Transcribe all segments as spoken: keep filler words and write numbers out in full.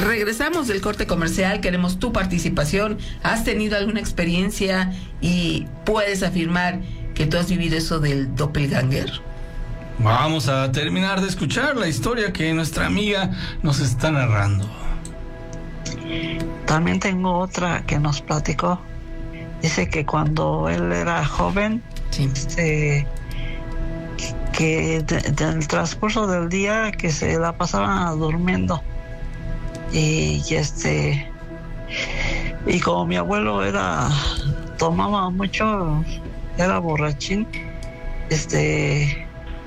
Regresamos del corte comercial, queremos tu participación. ¿Has tenido alguna experiencia y puedes afirmar que tú has vivido eso del doppelganger? Vamos a terminar de escuchar la historia que nuestra amiga nos está narrando. También tengo otra que nos platicó. Dice que cuando él era joven, sí. este, que en el transcurso del día que se la pasaban durmiendo. Y, y este y como mi abuelo era tomaba mucho, era borrachín, este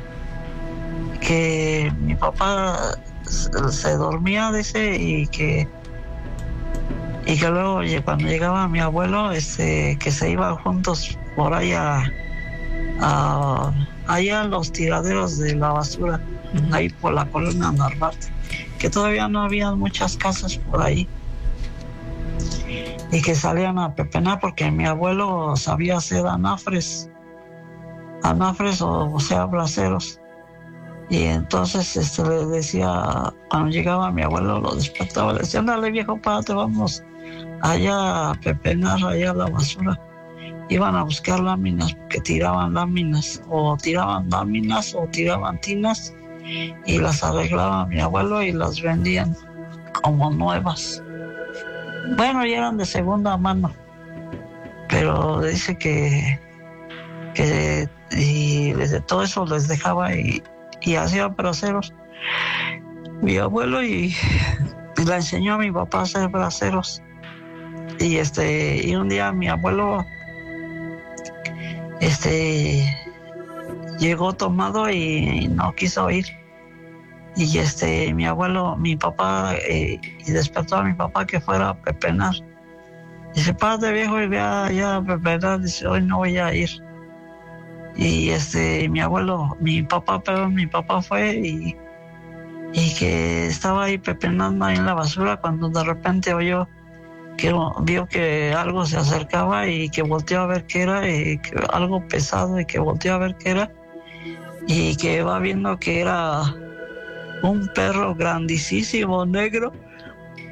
que mi papá se dormía, dice, y que y que luego cuando llegaba mi abuelo, este que se iban juntos por ahí a, a allá a los tiraderos de la basura, uh-huh. ahí por la colonia Narvarte, que todavía no había muchas casas por ahí, y que salían a pepenar porque mi abuelo sabía hacer anafres, anafres o, o sea, braseros. Y entonces este, le decía, cuando llegaba mi abuelo lo despertaba, le decía, ándale viejo, párate, vamos allá a pepenar, allá a la basura. Iban a buscar láminas, porque tiraban láminas, o tiraban láminas, o tiraban tinas, y las arreglaba mi abuelo y las vendían como nuevas. Bueno, ya eran de segunda mano, pero dice que, que y desde todo eso les dejaba y, y hacía braseros. Mi abuelo y, y le enseñó a mi papá a hacer braseros. Y este, y un día mi abuelo este llegó tomado y no quiso ir. Y este, mi abuelo, mi papá, eh, y despertó a mi papá que fuera a pepenar. Dice, párate viejo y ve allá a pepenar. Dice, hoy no voy a ir. Y este, mi abuelo, mi papá, perdón, mi papá fue y, y que estaba ahí pepenando ahí en la basura cuando de repente oyó que vio que algo se acercaba y que volteó a ver qué era, y que algo pesado, y que volteó a ver qué era, y que va viendo que era un perro grandísimo negro